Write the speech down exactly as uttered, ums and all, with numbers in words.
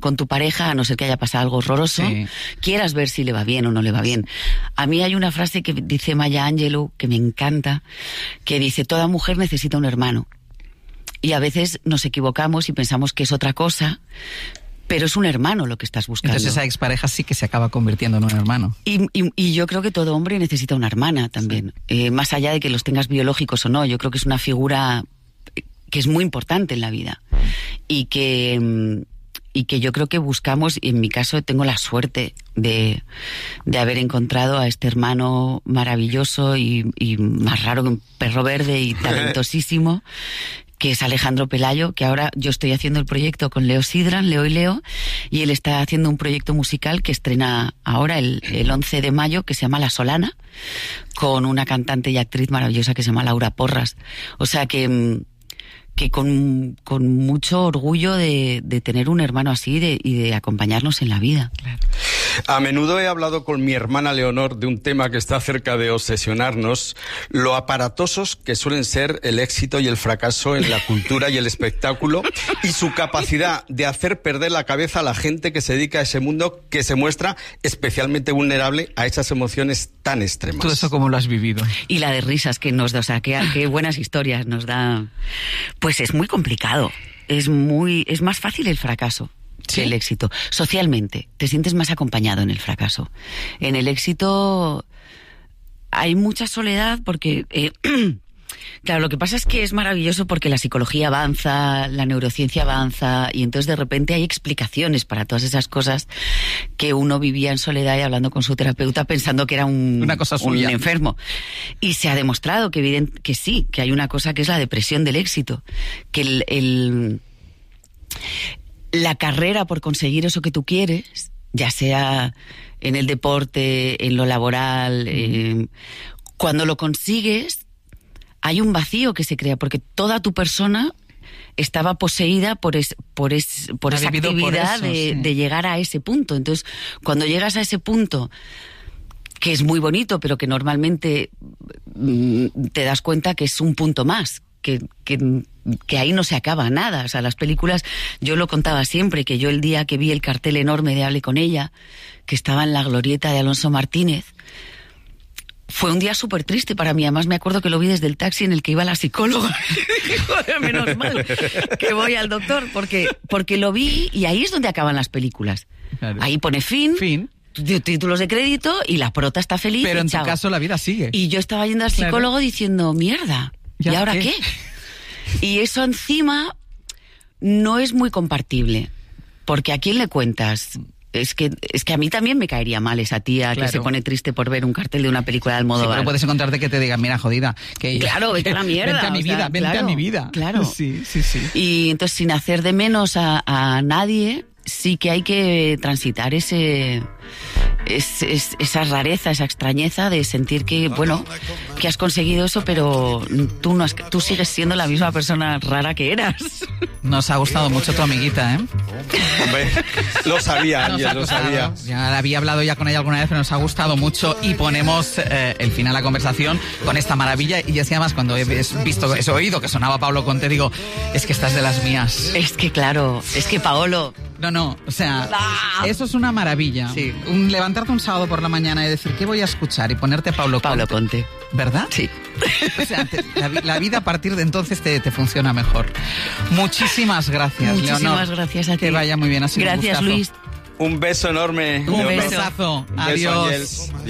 con tu pareja, a no ser que haya pasado algo horroroso, sí. quieras ver si le va bien o no le va bien. A mí hay una frase que dice Maya Angelou, que me encanta, que dice, toda mujer necesita un hermano. Y a veces nos equivocamos y pensamos que es otra cosa, pero es un hermano lo que estás buscando. Entonces esa expareja sí que se acaba convirtiendo en un hermano. Y, y, y yo creo que todo hombre necesita una hermana también, sí. eh, más allá de que los tengas biológicos o no. Yo creo que es una figura que es muy importante en la vida y que, y que yo creo que buscamos, y en mi caso tengo la suerte de, de haber encontrado a este hermano maravilloso y, y más raro que un perro verde y talentosísimo, que es Alejandro Pelayo, que ahora yo estoy haciendo el proyecto con Leo Sidran, Leo y Leo, y él está haciendo un proyecto musical que estrena ahora el, el once de mayo, que se llama La Solana, con una cantante y actriz maravillosa que se llama Laura Porras. O sea que, que con, con mucho orgullo de, de tener un hermano así de, y de acompañarnos en la vida. Claro. A menudo he hablado con mi hermana Leonor de un tema que está cerca de obsesionarnos, lo aparatosos que suelen ser el éxito y el fracaso en la cultura y el espectáculo, y su capacidad de hacer perder la cabeza a la gente que se dedica a ese mundo, que se muestra especialmente vulnerable a esas emociones tan extremas. Todo eso, ¿cómo lo has vivido? Y la de risas que nos da, o sea, qué, qué buenas historias nos da. Pues es muy complicado, es muy, es más fácil el fracaso. ¿Sí? Que el éxito. Socialmente, te sientes más acompañado en el fracaso. En el éxito hay mucha soledad porque... Eh, claro, lo que pasa es que es maravilloso porque la psicología avanza, la neurociencia avanza, y entonces de repente hay explicaciones para todas esas cosas que uno vivía en soledad y hablando con su terapeuta pensando que era un, una cosa suya. un enfermo. Y se ha demostrado que, evident, que sí, que hay una cosa que es la depresión del éxito. Que el... el la carrera por conseguir eso que tú quieres, ya sea en el deporte, en lo laboral, eh, cuando lo consigues, hay un vacío que se crea, porque toda tu persona estaba poseída por, es, por, es, por esa actividad por eso, de, sí. de llegar a ese punto. Entonces, cuando llegas a ese punto, que es muy bonito, pero que normalmente mm, te das cuenta que es un punto más, que... que que ahí no se acaba nada. O sea, las películas, yo lo contaba siempre, que yo el día que vi el cartel enorme de Hable con ella, que estaba en la glorieta de Alonso Martínez, fue un día súper triste para mí. Además me acuerdo que lo vi desde el taxi en el que iba la psicóloga. Joder, menos mal que voy al doctor, porque, porque lo vi y ahí es donde acaban las películas. Claro. Ahí pone fin. Fin. Títulos de crédito y la prota está feliz. Pero en chao. tu caso la vida sigue. Y yo estaba yendo al psicólogo, claro, diciendo, mierda, ¿y ahora qué? qué? Y eso encima no es muy compartible, porque ¿a quién le cuentas? Es que, es que a mí también me caería mal esa tía, claro, que se pone triste por ver un cartel de una película de Almodóvar. Sí, pero puedes encontrarte que te digan, mira, jodida, que claro, vete a la mierda. Vente a mi vida, o sea, vente claro, a mi vida. Claro. Sí, sí, sí. Y entonces, sin hacer de menos a, a nadie, sí que hay que transitar ese... Es, es, esa rareza, esa extrañeza de sentir que, bueno, que has conseguido eso, pero tú no has, tú sigues siendo la misma persona rara que eras. Nos ha gustado mucho tu amiguita, ¿eh? Hombre, lo sabía, ya lo sabía. Ya había hablado ya con ella alguna vez, pero nos ha gustado mucho y ponemos eh, el final a la conversación con esta maravilla. Y es que además cuando he visto, he oído que sonaba Pablo Conte, digo, es que estás de las mías. Es que claro, es que Paolo... No, no, o sea, ¡ah! Eso es una maravilla. Sí. Un, levantarte un sábado por la mañana y decir, ¿qué voy a escuchar? Y ponerte a Pablo Conte. Pablo Conte. ¿Verdad? Sí. O sea, te, la, la vida a partir de entonces te, te funciona mejor. Muchísimas gracias, Muchísimas Leonor. gracias a ti. Que vaya muy bien, así. Gracias, un Luis. Un beso enorme. Un Leonor. besazo. Un Adiós. beso, Ángel.